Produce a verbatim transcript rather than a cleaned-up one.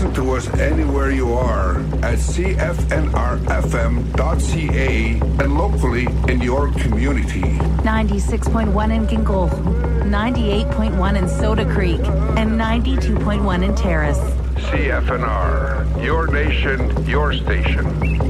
listen to us anywhere you are at c f n r f m dot c a and locally in your community. ninety-six point one in Gingol, ninety-eight point one in Soda Creek, and ninety-two point one in Terrace. C F N R, your nation, your station.